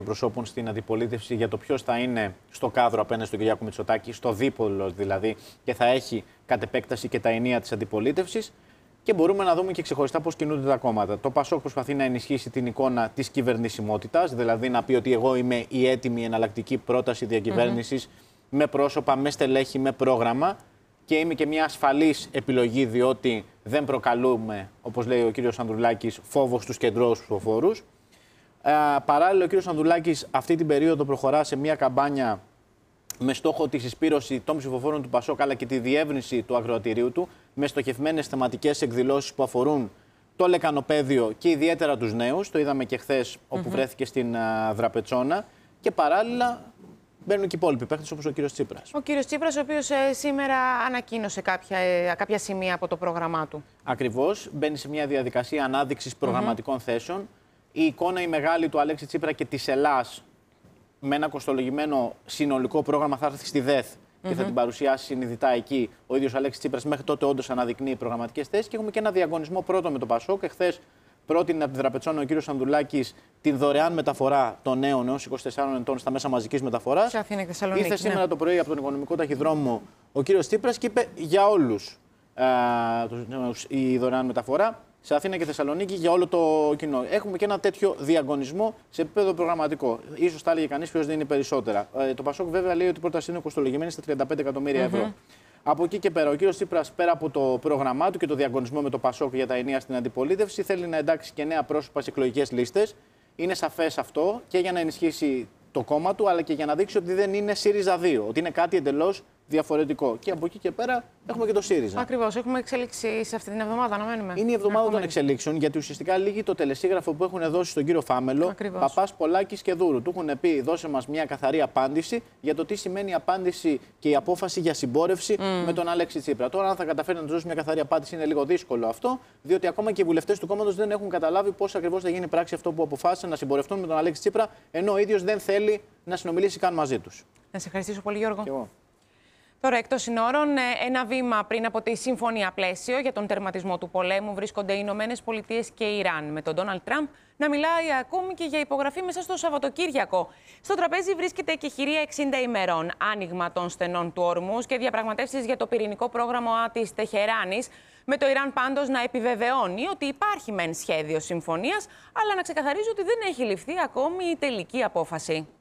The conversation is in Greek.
προσώπων στην αντιπολίτευση για το ποιος θα είναι στο κάδρο απέναντι στον Κυριάκο Μητσοτάκη, στο δίπολο δηλαδή, και θα έχει κατ' επέκταση και τα ενία της αντιπολίτευσης. Και μπορούμε να δούμε και ξεχωριστά πώς κινούνται τα κόμματα. Το ΠΑΣΟΚ προσπαθεί να ενισχύσει την εικόνα της κυβερνησιμότητας, δηλαδή να πει ότι εγώ είμαι η έτοιμη εναλλακτική πρόταση διακυβέρνησης με πρόσωπα, με στελέχη, με πρόγραμμα. Και είμαι και μια ασφαλής επιλογή, διότι δεν προκαλούμε, όπως λέει ο κύριος Ανδρουλάκης, φόβο στους κεντρώους ψηφοφόρους. Παράλληλα, ο κύριος Ανδρουλάκης αυτή την περίοδο προχωρά σε μια καμπάνια με στόχο τη συσπήρωση των ψηφοφόρων του ΠΑΣΟΚ, αλλά και τη διεύρυνση του ακροατηρίου του, με στοχευμένες θεματικές εκδηλώσεις που αφορούν το λεκανοπαίδιο και ιδιαίτερα τους νέους. Το είδαμε και χθες, όπου βρέθηκε στην Δραπετσόνα. Και παράλληλα μπαίνουν και οι υπόλοιποι παίκτες, όπως ο κύριος Τσίπρας. Ο κύριος Τσίπρας, ο οποίος σήμερα ανακοίνωσε κάποια σημεία από το πρόγραμμά του. Ακριβώς. Μπαίνει σε μια διαδικασία ανάδειξης προγραμματικών θέσεων. Η εικόνα η μεγάλη του Αλέξη Τσίπρα και της Ελλάς, με ένα κοστολογημένο συνολικό πρόγραμμα, θα έρθει στη ΔΕΘ και θα την παρουσιάσει συνειδητά εκεί ο ίδιος Αλέξης Τσίπρας. Μέχρι τότε όντως αναδεικνύει προγραμματικές θέσεις. Και έχουμε και ένα διαγωνισμό πρώτο με το ΠΑΣΟΚ. Εχθές πρότεινε από τη Δραπετσόνα ο κύριος Ανδρουλάκης την δωρεάν μεταφορά των νέων έως 24 ετών στα μέσα μαζικής μεταφοράς. Σε Αθήνα και Θεσσαλονίκη. Ήρθε σήμερα το πρωί από τον οικονομικό ταχυδρόμο ο κύριος Τσίπρας και είπε για όλους η δωρεάν μεταφορά. Σε Αθήνα και Θεσσαλονίκη για όλο το κοινό. Έχουμε και ένα τέτοιο διαγωνισμό σε επίπεδο προγραμματικό. Ίσως θα έλεγε κανείς ποιος δίνει περισσότερα. Το ΠΑΣΟΚ βέβαια λέει ότι η πρόταση είναι κοστολογημένη στα 35 εκατομμύρια ευρώ. Από εκεί και πέρα, ο κύριος Τσίπρας, πέρα από το πρόγραμμά του και το διαγωνισμό με το ΠΑΣΟΚ για τα ενία στην αντιπολίτευση, θέλει να εντάξει και νέα πρόσωπα σε εκλογικές λίστες. Είναι σαφές αυτό και για να ενισχύσει το κόμμα του, αλλά και για να δείξει ότι δεν είναι ΣΥΡΙΖΑ 2, ότι είναι κάτι εντελώς διαφορετικό. Και από εκεί και πέρα έχουμε και το ΣΥΡΙΖΑ. Ακριβώς. Έχουμε εξέλιξη σε αυτή την εβδομάδα, αναμένουμε. Είναι η εβδομάδα των εξελίξεων, γιατί ουσιαστικά λύγει το τελεσίγραφο που έχουν δώσει στον κύριο Φάμελο, Παπάς, Πολάκης και Δούρου. Του έχουν πει: δώσε μας μια καθαρή απάντηση για το τι σημαίνει η απάντηση και η απόφαση για συμπόρευση με τον Αλέξη Τσίπρα. Τώρα, αν θα καταφέρει να του δώσει μια καθαρή απάντηση, είναι λίγο δύσκολο αυτό, διότι ακόμα και οι βουλευτές του κόμματος δεν έχουν καταλάβει πώς ακριβώς θα γίνει πράξη αυτό που αποφάσισαν να συμπορευτούν με τον Αλέξη Τσίπρα, ενώ ο ίδιος δεν θέλει να συνομιλήσει καν μαζί τους. Να σε ευχαριστήσω πολύ, Γιώργο. Τώρα, εκτός συνόρων, ένα βήμα πριν από τη συμφωνία πλαίσιο για τον τερματισμό του πολέμου βρίσκονται οι Ηνωμένες Πολιτείες και η Ιράν, με τον Ντόναλντ Τραμπ να μιλάει ακόμη και για υπογραφή μέσα στο Σαββατοκύριακο. Στο τραπέζι βρίσκεται και χειρία 60 ημερών, άνοιγμα των στενών του Ορμούς και διαπραγματεύσεις για το πυρηνικό πρόγραμμα της Τεχεράνης, με το Ιράν πάντως να επιβεβαιώνει ότι υπάρχει μεν σχέδιο συμφωνίας, αλλά να ξεκαθαρίζει ότι δεν έχει ληφθεί ακόμη η τελική απόφαση.